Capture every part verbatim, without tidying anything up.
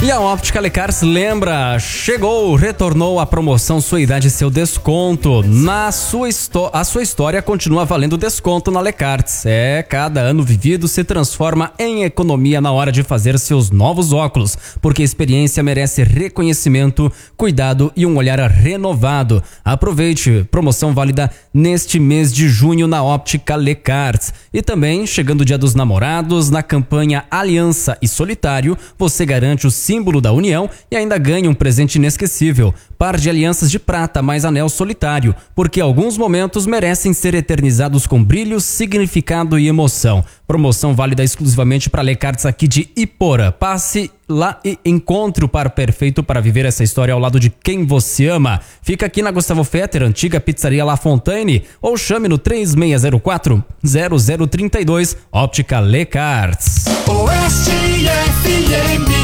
E a Óptica Lecarts lembra, chegou, retornou a promoção Sua Idade e Seu Desconto. Na sua a sua história continua valendo desconto na Lecarts. É, cada ano vivido se transforma em economia na hora de fazer seus novos óculos, porque a experiência merece reconhecimento, cuidado e um olhar renovado. Aproveite, promoção válida neste mês de junho na Óptica Lecarts. E também, chegando o Dia dos Namorados, na campanha Aliança e Solitário, você garante o símbolo da união e ainda ganha um presente inesquecível. Par de alianças de prata mais anel solitário, porque alguns momentos merecem ser eternizados com brilho, significado e emoção. Promoção válida exclusivamente para Lecarts aqui de Iporã. Passe lá e encontre o par perfeito para viver essa história ao lado de quem você ama. Fica aqui na Gustavo Fetter, antiga pizzaria La Fontaine, ou chame no três seis zero quatro, zero zero três dois, Óptica Lecarts. Oeste F M.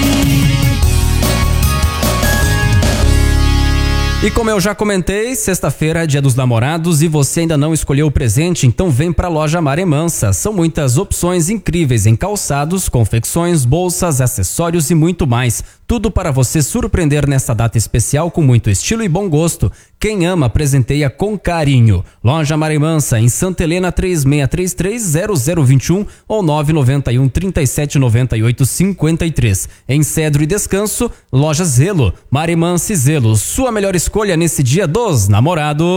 E como eu já comentei, sexta-feira é Dia dos Namorados e você ainda não escolheu o presente, então vem pra loja Maré Mansa. São muitas opções incríveis em calçados, confecções, bolsas, acessórios e muito mais. Tudo para você surpreender nessa data especial com muito estilo e bom gosto. Quem ama, presenteia com carinho. Loja Maré Mansa, em Santa Helena, três seis três três, zero zero dois um ou nove nove um, três sete nove oito, cinco três. Em Cedro e Descanso, Loja Zelo. Maré Mansa e Zelo, sua melhor escolha nesse Dia dos Namorados.